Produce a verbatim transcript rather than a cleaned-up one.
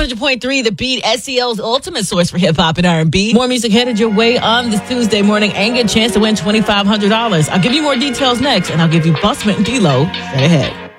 one hundred point three The Beat, S E L's ultimate source for hip-hop and R and B. More music headed your way on this Tuesday morning and get a chance to win twenty-five hundred dollars. I'll give you more details next, and I'll give you Busman and D-Lo straight ahead.